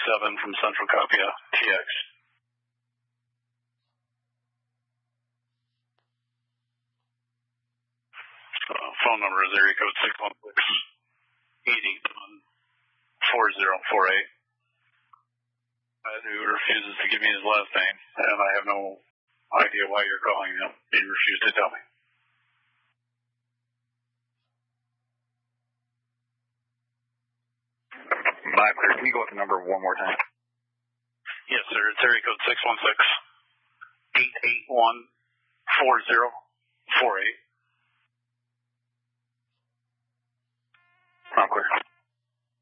7 from Central Copia, TX. Phone number is area code 616-80-4048. Who refuses to give me his last name, and I have no idea why you're calling him. He refused to tell me. Not clear. Can you go with the number one more time? Yes, sir. It's area code 616-881-4048. Not clear.